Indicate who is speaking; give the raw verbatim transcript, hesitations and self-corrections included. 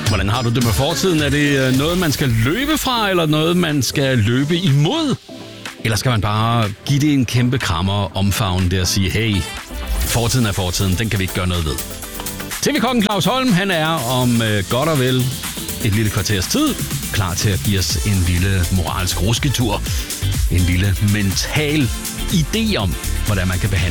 Speaker 1: Hvordan har du det med fortiden? Er det noget, man skal løbe fra, eller noget, man skal løbe imod? Eller skal man bare give det en kæmpe krammer og omfavne det og sige, hey, fortiden er fortiden, den kan vi ikke gøre noget ved. T V-kongen Claus Holm, han er om øh, godt og vel et lille kvarters tid klar til at give os en lille moralsk rusketur. En lille mental idé om, hvordan man kan behandle